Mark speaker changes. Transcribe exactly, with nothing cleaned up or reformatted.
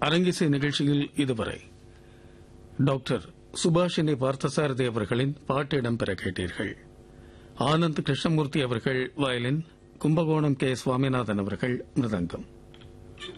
Speaker 1: அரங்கிசை நிகழ்ச்சியில் இதுவரை டாக்டர் சுபாஷினி பார்த்தசாரதி அவர்களின் பாட்டு இடம்பெற கேட்டீர்கள். ஆனந்த் கிருஷ்ணமூர்த்தி அவர்கள் வயலின், கும்பகோணம் கே சுவாமிநாதன் அவர்கள் மிருதங்கம்.